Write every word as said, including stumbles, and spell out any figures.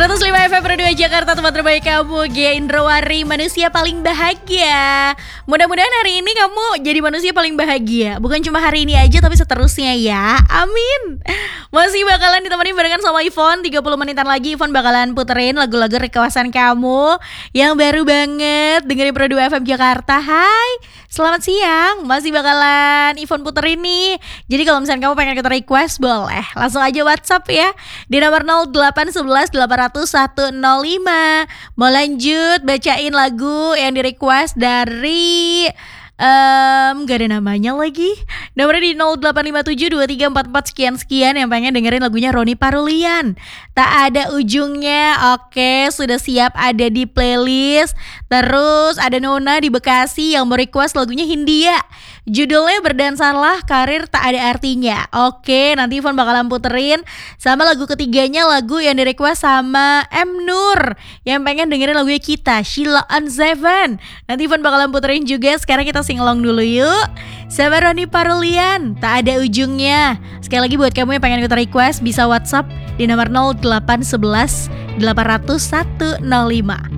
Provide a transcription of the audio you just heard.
seratus lima F M Pro dua Jakarta, tempat terbaik kamu, Gia Indrawari, manusia paling bahagia. Mudah-mudahan hari ini kamu jadi manusia paling bahagia. Bukan cuma hari ini aja, tapi seterusnya ya. Amin. Masih bakalan ditemani barengan sama Ivon. tiga puluh menitan lagi Ivon bakalan puterin lagu-lagu requestan kamu yang baru banget dengerin Pro dua F M Jakarta. Hai, selamat siang. Masih bakalan Ivon puterin nih. Jadi kalau misalnya kamu pengen kita request, boleh langsung aja WhatsApp ya di nomor nol delapan satu satu delapan nol nol satu nol lima. Mau lanjut bacain lagu yang di request dari Um, gak ada namanya lagi. Nomornya di nol delapan lima tujuh dua tiga empat empat sekian-sekian yang pengen dengerin lagunya Roni Parulian, Tak Ada Ujungnya. Oke, sudah siap ada di playlist. Terus ada Nona di Bekasi yang mau request lagunya Hindia, judulnya Berdansalah Karir Tak Ada Artinya. Oke, nanti Ivon bakalan puterin. Sama lagu ketiganya, lagu yang di request sama M Nur yang pengen dengerin lagunya Kita, Sheila on Seven. Nanti Ivon bakalan puterin juga. Sekarang kita singelong dulu yuk sama Roni Parulian, Tak Ada Ujungnya. Sekali lagi buat kamu yang pengen kita request, bisa WhatsApp di nomor nol delapan satu satu delapan nol nol satu nol lima.